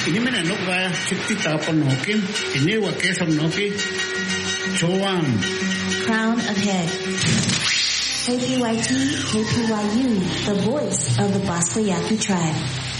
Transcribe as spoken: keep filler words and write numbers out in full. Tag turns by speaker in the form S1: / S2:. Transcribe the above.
S1: Inimena nokwa chikti taponokin, iniwa kesam noki, choam.
S2: Crown of Head. K P Y T, K P Y U, the voice of the Bosco Yaqui tribe.